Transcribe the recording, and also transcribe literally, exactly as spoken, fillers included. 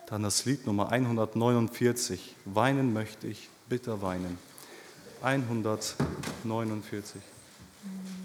Dann das Lied Nummer hundertneunundvierzig. Weinen möchte ich, bitter weinen. hundertneunundvierzig.